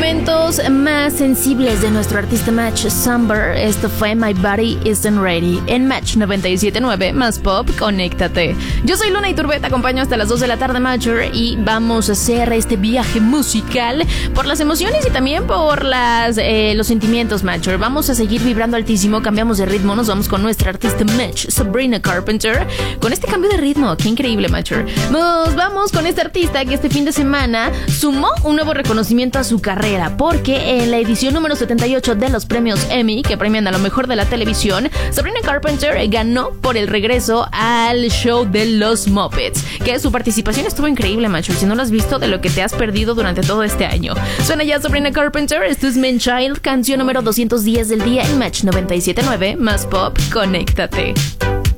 momentos más sensibles de nuestro artista Match Somber. Esto fue My Body Isn't Ready en Match 97.9 más Pop, conéctate. Yo soy Luna Iturbe, te acompaño hasta las 2 de la tarde, Matcher, y vamos a hacer este viaje musical por las emociones y también por los sentimientos, Matcher. Vamos a seguir vibrando altísimo, cambiamos de ritmo, nos vamos con nuestra artista Match, Sabrina Carpenter, con este cambio de ritmo, qué increíble, Matcher. Nos vamos con esta artista que este fin de semana sumó un nuevo reconocimiento a su carrera, porque en la edición número 78 de los premios Emmy, que premian a lo mejor de la televisión, Sabrina Carpenter ganó por el regreso al show de los Muppets, que su participación estuvo increíble, macho. Si no lo has visto, de lo que te has perdido durante todo este año. Suena ya Sabrina Carpenter, esto es Man Child, canción número 210 del día en Match 97.9 más Pop, conéctate.